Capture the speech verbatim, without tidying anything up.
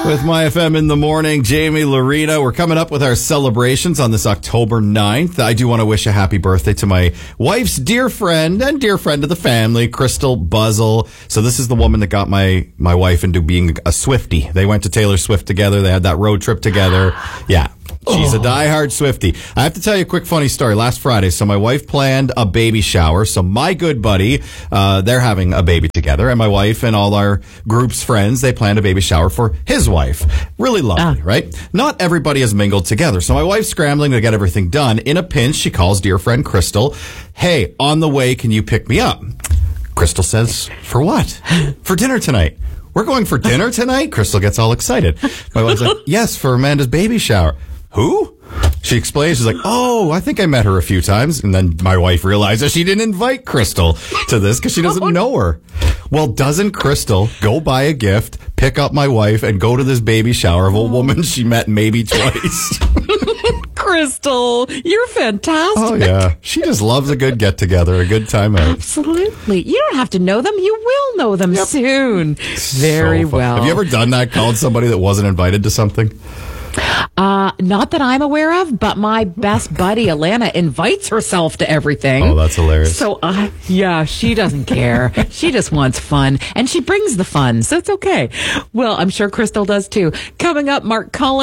With My F M in the morning, Jamie, Lorena, we're coming up with our celebrations on this October ninth. I do want to wish a happy birthday to my wife's dear friend and dear friend of the family, Crystal Buzzle. So this is the woman that got my, my wife into being a Swiftie. They went to Taylor Swift together. They had that road trip together. Yeah. She's a diehard Swiftie. I have to tell you a quick funny story. Last Friday, so my wife planned a baby shower. So my good buddy, uh, they're having a baby together. And my wife and all our group's friends, they planned a baby shower for his wife. Really lovely, ah. right? Not everybody has mingled together. So my wife's scrambling to get everything done. In a pinch, she calls dear friend Crystal. Hey, on the way, can you pick me up? Crystal says, for what? For dinner tonight. We're going for dinner tonight? Crystal gets all excited. My wife's like, yes, for Amanda's baby shower. Who? She explains. She's like, oh, I think I met her a few times. And then my wife realizes she didn't invite Crystal to this because she doesn't know her. Well, doesn't Crystal go buy a gift, pick up my wife, and go to this baby shower of a woman she met maybe twice? Crystal, you're fantastic. Oh, yeah. She just loves a good get-together, a good time out. Absolutely. You don't have to know them. You will know them yep. soon. Very so well. Have you ever done that, called somebody that wasn't invited to something? Uh, not that I'm aware of, but my best buddy, Alana, invites herself to everything. Oh, that's hilarious. So, uh, yeah, she doesn't care. She just wants fun, and she brings the fun, so it's okay. Well, I'm sure Crystal does, too. Coming up, Mark Cullen.